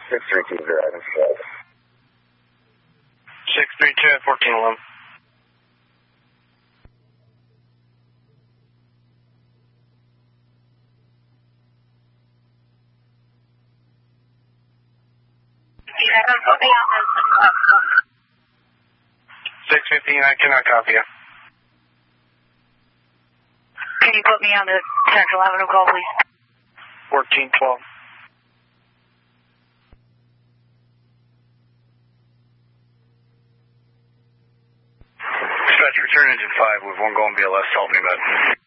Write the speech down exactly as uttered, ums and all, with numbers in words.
six three two zero, I think so. six three two at fourteen eleven. six fifteen, I cannot copy you. Can you put me on the Central Avenue call, please? fourteen twelve. Dispatch, return engine five with one going B L S, help me, bud.